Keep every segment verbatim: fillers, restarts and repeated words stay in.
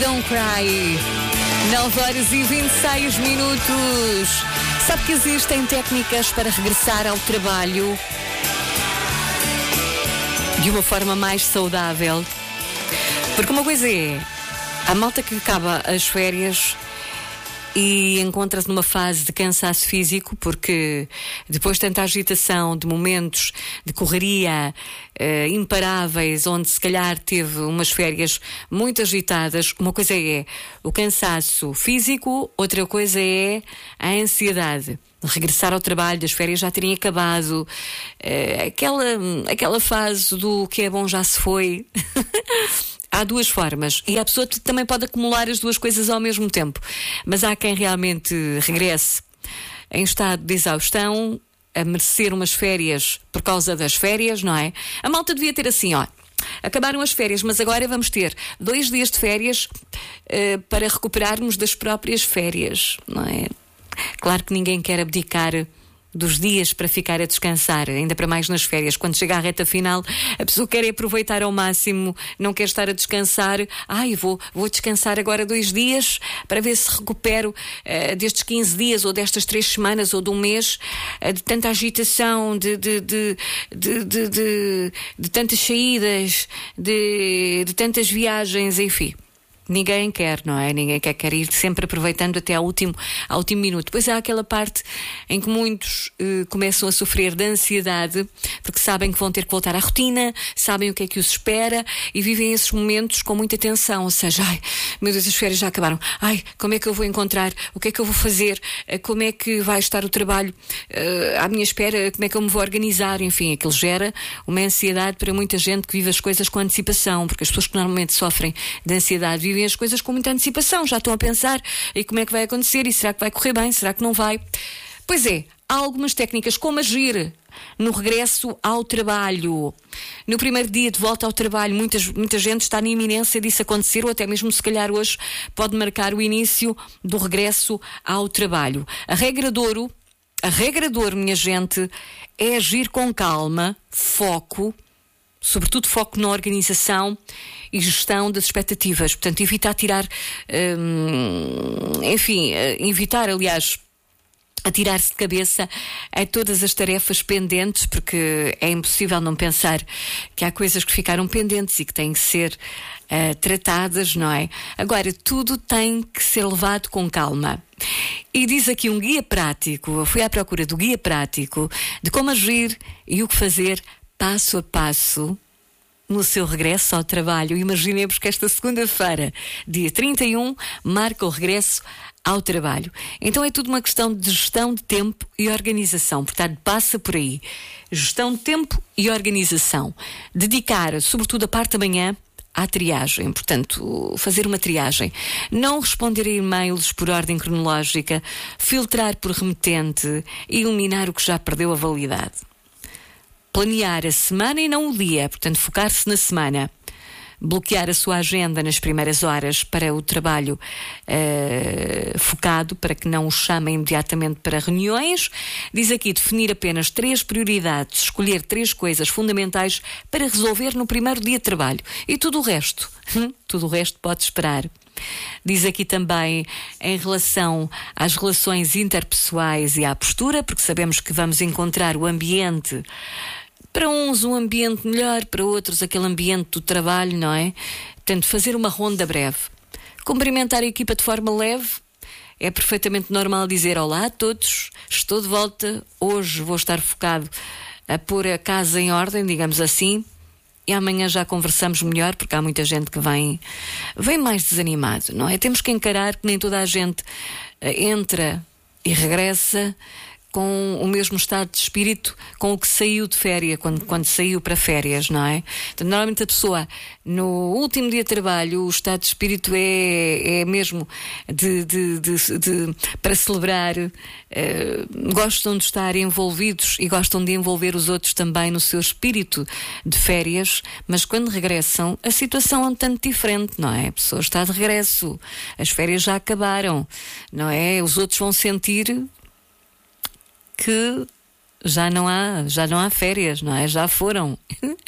Don't Cry. nove horas e vinte e seis minutos. Sabe que existem técnicas para regressar ao trabalho de uma forma mais saudável? Porque uma coisa é a malta que acaba as férias e encontra-se numa fase de cansaço físico, porque depois de tanta agitação, de momentos de correria uh, imparáveis, onde se calhar teve umas férias muito agitadas, uma coisa é o cansaço físico, outra coisa é a ansiedade. Regressar ao trabalho, das férias já terem acabado, uh, aquela, aquela fase do que é bom já se foi. Há duas formas e a pessoa também pode acumular as duas coisas ao mesmo tempo, mas há quem realmente regresse em estado de exaustão, a merecer umas férias por causa das férias, não é? A malta devia ter assim, ó, acabaram as férias, mas agora vamos ter dois dias de férias uh, para recuperarmos das próprias férias, não é? Claro que ninguém quer abdicar dos dias para ficar a descansar, ainda para mais nas férias. Quando chega à reta final, a pessoa quer aproveitar ao máximo, não quer estar a descansar. Ai, vou, vou descansar agora dois dias para ver se recupero uh, destes quinze dias ou destas três semanas ou de um mês uh, de tanta agitação, de, de, de, de, de, de, de tantas saídas, de, de tantas viagens, enfim. Ninguém quer, não é? Ninguém quer, quer ir sempre aproveitando até ao último, ao último minuto. Depois há aquela parte em que muitos uh, começam a sofrer de ansiedade, porque sabem que vão ter que voltar à rotina, sabem o que é que os espera e vivem esses momentos com muita tensão. Ou seja, ai, meu Deus, as férias já acabaram. Ai, como é que eu vou encontrar? O que é que eu vou fazer? Uh, como é que vai estar o trabalho uh, à minha espera? Como é que eu me vou organizar? Enfim, aquilo gera uma ansiedade para muita gente que vive as coisas com antecipação, porque as pessoas que normalmente sofrem de ansiedade vivem as coisas com muita antecipação, já estão a pensar e como é que vai acontecer e será que vai correr bem, será que não vai? Pois é, há algumas técnicas como agir no regresso ao trabalho. No primeiro dia de volta ao trabalho, muitas, muita gente está na iminência disso acontecer, ou até mesmo se calhar hoje pode marcar o início do regresso ao trabalho. A regra de ouro, a regra de ouro, minha gente, é agir com calma, foco, sobretudo foco na organização e gestão das expectativas. Portanto, evitar tirar, hum, enfim, evitar, aliás, atirar-se de cabeça a todas as tarefas pendentes, porque é impossível não pensar que há coisas que ficaram pendentes e que têm que ser uh, tratadas, não é? Agora, tudo tem que ser levado com calma. E diz aqui um guia prático, eu fui à procura do guia prático de como agir e o que fazer passo a passo no seu regresso ao trabalho. Imaginemos que esta segunda-feira, dia trinta e um, marca o regresso ao trabalho. Então é tudo uma questão de gestão de tempo e organização. Portanto, passa por aí. Gestão de tempo e organização. Dedicar, sobretudo a parte da manhã, à triagem. Portanto, fazer uma triagem. Não responder a e-mails por ordem cronológica, filtrar por remetente e eliminar o que já perdeu a validade. Planear a semana e não o dia, portanto focar-se na semana. Bloquear a sua agenda nas primeiras horas para o trabalho uh, focado, para que não o chamem imediatamente para reuniões. Diz aqui definir apenas três prioridades, escolher três coisas fundamentais para resolver no primeiro dia de trabalho. E tudo o resto, tudo o resto pode esperar. Diz aqui também em relação às relações interpessoais e à postura, porque sabemos que vamos encontrar o ambiente, para uns um ambiente melhor, para outros aquele ambiente do trabalho, não é? Portanto, fazer uma ronda breve. Cumprimentar a equipa de forma leve. É perfeitamente normal dizer olá a todos, estou de volta, hoje vou estar focado a pôr a casa em ordem, digamos assim, e amanhã já conversamos melhor, porque há muita gente que vem, vem mais desanimado, não é? Temos que encarar que nem toda a gente entra e regressa com o mesmo estado de espírito com o que saiu de férias, quando, quando saiu para férias, não é? Então, normalmente a pessoa, no último dia de trabalho, o estado de espírito é, é mesmo de, de, de, de, para celebrar, uh, gostam de estar envolvidos e gostam de envolver os outros também no seu espírito de férias, mas quando regressam, a situação é um tanto diferente, não é? A pessoa está de regresso, as férias já acabaram, não é? Os outros vão sentir que já não há, já não há férias, não é? Já foram.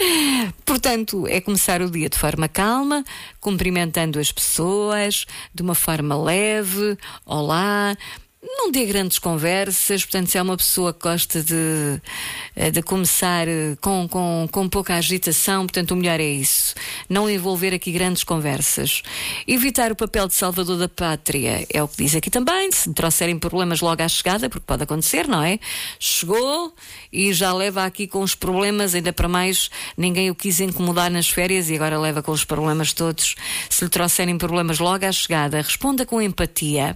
Portanto, é começar o dia de forma calma, cumprimentando as pessoas, de uma forma leve. Olá. Não dê grandes conversas, portanto, se é uma pessoa que gosta de, de começar com, com, com pouca agitação, portanto, o melhor é isso. Não envolver aqui grandes conversas. Evitar o papel de salvador da pátria, é o que diz aqui também. Se trouxerem problemas logo à chegada, porque pode acontecer, não é? Chegou e já leva aqui com os problemas, ainda para mais, ninguém o quis incomodar nas férias e agora leva com os problemas todos. Se lhe trouxerem problemas logo à chegada, responda com empatia,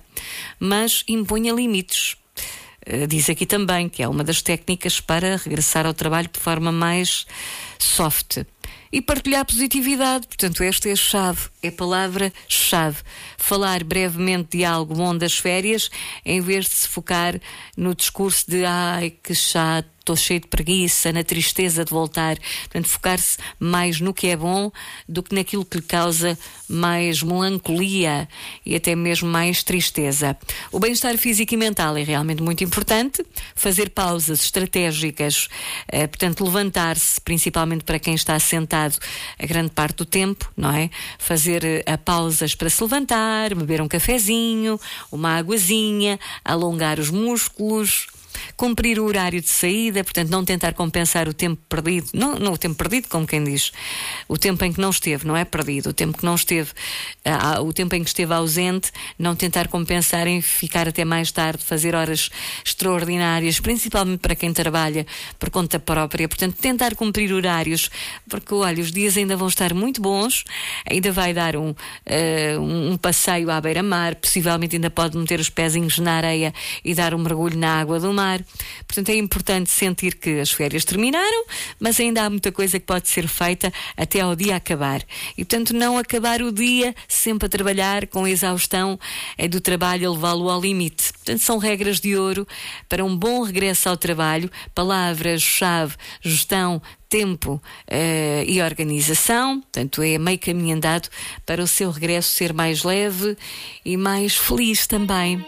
mas imponha limites. Uh, diz aqui também que é uma das técnicas para regressar ao trabalho de forma mais soft. E partilhar positividade, portanto, esta é a chave, é a palavra-chave. Falar brevemente de algo bom das férias, em vez de se focar no discurso de ai, que chato, estou cheio de preguiça, na tristeza de voltar. Portanto, focar-se mais no que é bom do que naquilo que lhe causa mais melancolia e até mesmo mais tristeza. O bem-estar físico e mental é realmente muito importante. Fazer pausas estratégicas, eh, portanto, levantar-se, principalmente para quem está sentado a grande parte do tempo, não é? Fazer uh, pausas para se levantar, beber um cafezinho, uma aguazinha, alongar os músculos, cumprir o horário de saída, portanto não tentar compensar o tempo perdido, não, não o tempo perdido, como quem diz, o tempo em que não esteve, não é perdido, o tempo que não esteve, uh, o tempo em que esteve ausente, não tentar compensar em ficar até mais tarde, fazer horas extraordinárias, principalmente para quem trabalha por conta própria, portanto tentar cumprir horários, porque olha, os dias ainda vão estar muito bons, ainda vai dar um, uh, um passeio à beira-mar, possivelmente ainda pode meter os pezinhos na areia e dar um mergulho na água do mar. Portanto, é importante sentir que as férias terminaram, mas ainda há muita coisa que pode ser feita até ao dia acabar. E, portanto, não acabar o dia sempre a trabalhar com a exaustão é do trabalho, a levá-lo ao limite. Portanto, são regras de ouro para um bom regresso ao trabalho. Palavras-chave: gestão, tempo uh, e organização. Portanto, é meio caminho andado para o seu regresso ser mais leve e mais feliz também.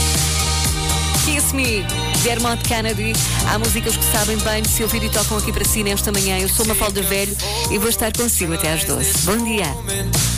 Kiss Me, Dermot Kennedy. Há músicas que sabem bem de se ouvir e tocam aqui para si nesta manhã. Eu sou Mafalda Velho e vou estar consigo até às doze. Bom dia.